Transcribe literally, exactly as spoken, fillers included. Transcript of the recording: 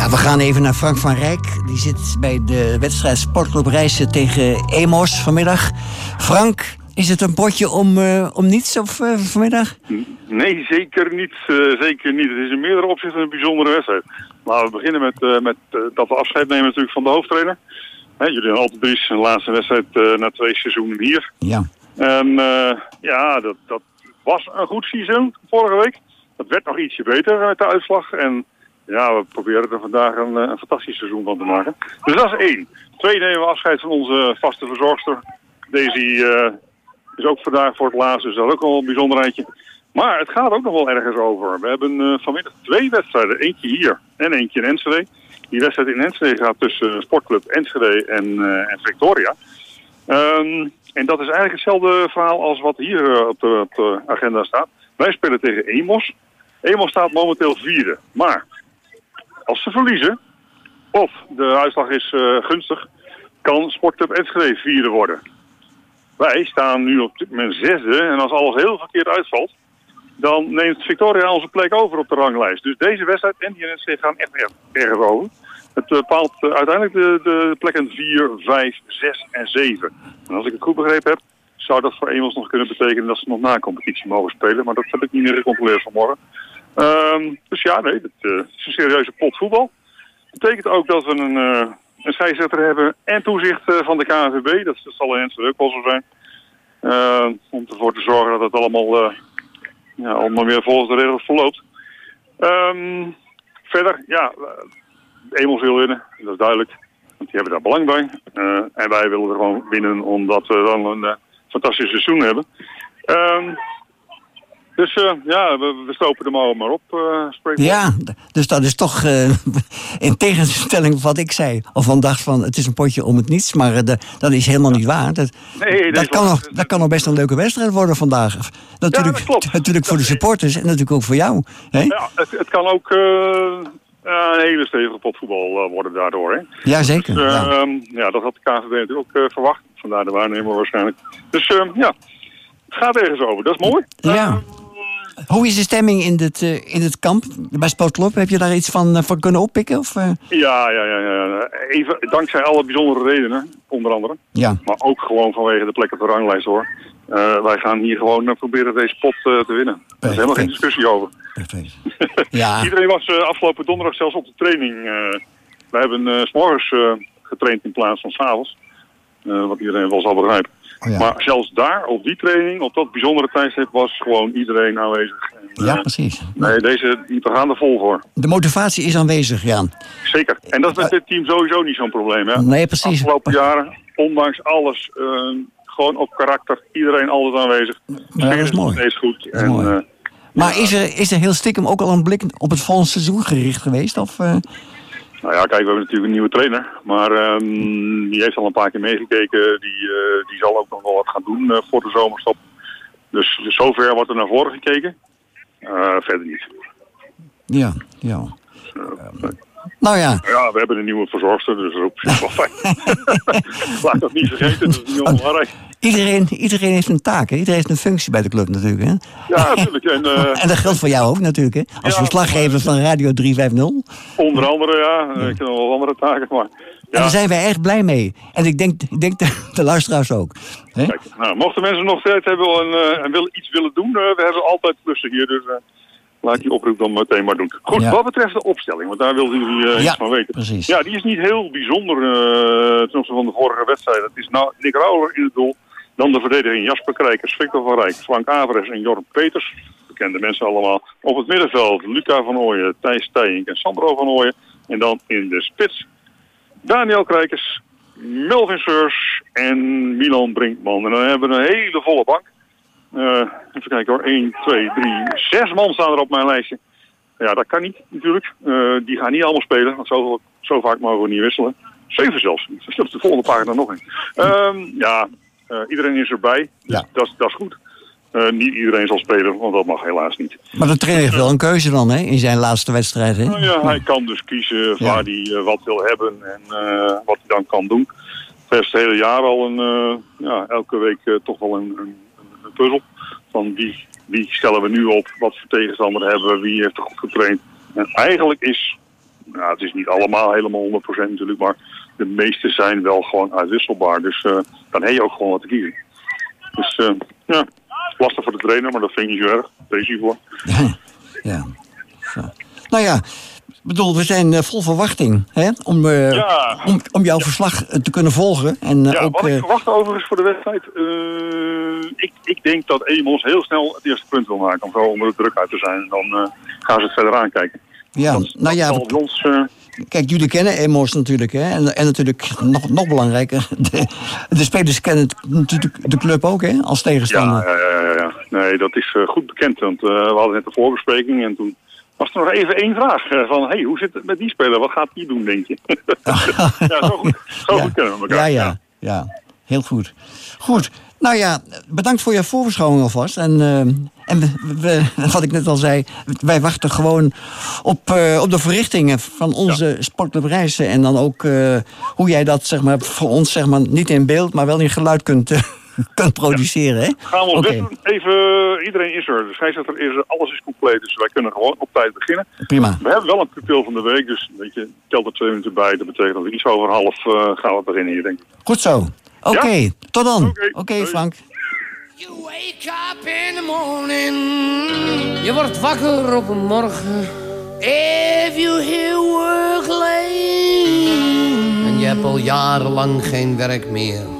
Ja, we gaan even naar Frank van Rijk. Die zit bij de wedstrijd Sportclub Rijssen tegen Emos vanmiddag. Frank, is het een potje om, uh, om niets of uh, vanmiddag? Nee, zeker niet. Uh, zeker niet. Het is in meerdere opzichten een bijzondere wedstrijd. Laten we beginnen met, uh, met uh, dat we afscheid nemen natuurlijk van de hoofdtrainer. Hè, Julian Altenbries, een laatste wedstrijd uh, na twee seizoenen hier. Ja. En uh, ja, dat, dat was een goed seizoen vorige week. Dat werd nog ietsje beter met de uitslag. En ja, we proberen er vandaag een, een fantastisch seizoen van te maken. Dus dat is één. Twee, nemen we afscheid van onze vaste verzorgster. Daisy uh, is ook vandaag voor het laatst, dus dat is ook wel een bijzonderheidje. Maar het gaat ook nog wel ergens over. We hebben uh, vanmiddag twee wedstrijden. Eentje hier en eentje in Enschede. Die wedstrijd in Enschede gaat tussen Sportclub Enschede en, uh, en Victoria. Um, en dat is eigenlijk hetzelfde verhaal als wat hier uh, op, de, op de agenda staat. Wij spelen tegen Emos. Emos staat momenteel vierde. Maar als ze verliezen, of de uitslag is uh, gunstig, kan Sportclub Enschede vierde worden. Wij staan nu op dit moment zesde en als alles heel verkeerd uitvalt, dan neemt Victoria onze plek over op de ranglijst. Dus deze wedstrijd en die in Enschede gaan echt erg, erg over. Het bepaalt uh, uiteindelijk de, de plekken vier, vijf, zes en zeven. En als ik het goed begrepen heb, zou dat voor Emos nog kunnen betekenen dat ze nog na competitie mogen spelen. Maar dat heb ik niet meer gecontroleerd vanmorgen. Um, dus ja, nee, het uh, is een serieuze pot voetbal. Dat betekent ook dat we een, uh, een scheidsrechter hebben en toezicht uh, van de K N V B. Dat, dat zal in Enschede ook wel zo zijn. Uh, om ervoor te zorgen dat het allemaal, uh, ja, allemaal weer volgens de regels verloopt. Um, verder, ja, Emos wil winnen, dat is duidelijk. Want die hebben daar belang bij. Uh, en wij willen er gewoon winnen omdat we dan een uh, fantastisch seizoen hebben. Um, dus uh, ja, we, we stopen de mouwen maar op. Uh, ja, dus dat is toch uh, in tegenstelling wat ik zei. Of van dacht van het is een potje om het niets. Maar uh, de, dat is helemaal niet waar. Dat, nee, dat, kan nog, dat kan nog best een leuke wedstrijd worden vandaag. Natuurlijk, ja, dat klopt. natuurlijk voor de supporters en natuurlijk ook voor jou. Hè? Ja, het, het kan ook uh, een hele stevige potvoetbal uh, worden daardoor. Hè? Ja, zeker. Dus, uh, ja. Um, ja, dat had de K N V B natuurlijk ook uh, verwacht. Vandaar de waarnemer waarschijnlijk. Dus uh, ja, het gaat ergens over. Dat is mooi. Ja. Uh, Hoe is de stemming in het, uh, in het kamp bij Sportclub? Heb je daar iets van, uh, van kunnen oppikken? Of, uh? Ja, ja, ja, ja. Even dankzij alle bijzondere redenen, onder andere. Ja. Maar ook gewoon vanwege de plek op de ranglijst hoor. Uh, wij gaan hier gewoon uh, proberen deze pot uh, te winnen. Er is helemaal geen discussie over. Perfect. Ja. Iedereen was uh, afgelopen donderdag zelfs op de training. Uh, we hebben uh, 's morgens uh, getraind in plaats van 's avonds. Uh, wat iedereen wel zal begrijpen. Oh ja. Maar zelfs daar, op die training, op dat bijzondere tijdstip, was gewoon iedereen aanwezig. En, uh, Ja, precies. Nee, deze, we gaan er vol voor. De motivatie is aanwezig, Jan. Zeker. En dat is met dit team sowieso niet zo'n probleem. Hè? Nee, precies. De afgelopen jaren, ondanks alles, uh, gewoon op karakter, iedereen altijd aanwezig. Ja, dat is mooi. Steeds goed. Dat is en, mooi. Uh, Maar ja. is er, is er heel stiekem ook al een blik op het volgende seizoen gericht geweest? Of, uh... Nou ja, kijk, we hebben natuurlijk een nieuwe trainer. Maar um, die heeft al een paar keer meegekeken. Die, uh, die zal ook nog wel wat gaan doen uh, voor de zomerstop. Dus, dus zover wordt er naar voren gekeken. Uh, verder niet. Ja, ja. Uh, uh, nou ja. Ja, we hebben een nieuwe verzorgster, dus dat is op zich wel fijn. Laat dat niet vergeten, dat is niet onbelangrijk. Iedereen, iedereen heeft een taak, hè? Iedereen heeft een functie bij de club natuurlijk, hè? Ja, natuurlijk. En, uh, en dat geldt voor jou ook natuurlijk, hè? Als ja, verslaggever van Radio driehonderdvijftig. Onder andere, ja. ja. Ik heb nog wel andere taken, maar... Ja. En daar zijn wij erg blij mee. En ik denk, ik denk de, de luisteraars ook. Hè? Kijk, nou, mochten mensen nog steeds hebben en, uh, en willen, iets willen doen, uh, we hebben altijd plussen hier, dus... Uh, laat die oproep dan meteen maar doen. Goed, ja. Wat betreft de opstelling, want daar wilden jullie uh, ja, iets van weten. Precies. Ja, die is niet heel bijzonder uh, ten opzichte van de vorige wedstrijd. Het is nou Nick Rauwer in het doel. Dan de verdediging Jasper Krijkers, Victor van Rijk, Frank Averes en Jorn Peters. Bekende mensen allemaal. Op het middenveld Luca van Ooyen, Thijs Tijink en Sandro van Ooyen. En dan in de spits Daniel Krijkers, Melvin Seurs en Milan Brinkman. En dan hebben we een hele volle bank. Uh, even kijken hoor, één, twee, drie, zes man staan er op mijn lijstje. Ja, dat kan niet natuurlijk. Uh, die gaan niet allemaal spelen, want zo, zo vaak mogen we niet wisselen. Zeven zelfs. Dat is de volgende pagina nog een. Um, ja, uh, iedereen is erbij. Dus ja. dat, dat is goed. Uh, niet iedereen zal spelen, want dat mag helaas niet. Maar de trainer heeft wel een keuze dan, hè? In zijn laatste wedstrijd, hè? Nou ja, hij kan dus kiezen waar hij ja. uh, wat wil hebben en uh, wat hij dan kan doen. Het is het hele jaar al een, uh, ja, elke week uh, toch wel een, een, een puzzel. Van wie, wie stellen we nu op, wat voor tegenstander hebben we, wie heeft er goed getraind. En eigenlijk is Nou, het is niet allemaal helemaal honderd procent natuurlijk, maar de meeste zijn wel gewoon uitwisselbaar. Dus uh, dan heb je ook gewoon wat te kiezen. Dus uh, ja, lastig voor de trainer, maar dat vind ik niet zo erg. Daar is hij voor. Ja, ja. Zo. Nou ja, ik bedoel, we zijn uh, vol verwachting, hè? Om, uh, ja. om, om jouw verslag te kunnen volgen. En, uh, ja, ook, wat uh, ik verwacht overigens voor de wedstrijd, uh, ik, ik denk dat Emos heel snel het eerste punt wil maken, om zo onder de druk uit te zijn. En dan uh, gaan ze het verder aankijken. Ja, dat, nou ja, dat ons, uh... kijk, jullie kennen Emos natuurlijk, hè? En, en natuurlijk, nog, nog belangrijker, de, de spelers kennen het, natuurlijk de club ook, hè? Als tegenstander. Ja, ja, ja, ja. Nee, dat is uh, goed bekend, want uh, we hadden net de voorbespreking en toen was er nog even één vraag uh, van, hey, hoe zit het met die speler? Wat gaat die doen, denk je? ja, zo goed, zo ja. goed kennen we elkaar. Ja, ja, ja, heel goed. Goed. Nou ja, bedankt voor je voorbeschouwing alvast. En, uh, en we, we, wat ik net al zei, wij wachten gewoon op, uh, op de verrichtingen van onze ja. Sportclub Rijssen. En dan ook uh, hoe jij dat zeg maar, voor ons zeg maar, niet in beeld, maar wel in geluid kunt, uh, kunt produceren. Ja. Hè? Gaan we ons okay. doen. Even, iedereen is er. De scheidsrechter is er, alles is compleet. Dus wij kunnen gewoon op tijd beginnen. Prima. We hebben wel een pupil van de week, dus weet je, telt er twee minuten bij. Dat betekent dat we iets over half uh, gaan we beginnen hier, denk ik. Goed zo. Oké, okay, ja? tot dan. Oké, okay. okay, Frank. You wake up in the morning. Je wordt wakker op een morgen. If you hear work late. En je hebt al jarenlang geen werk meer.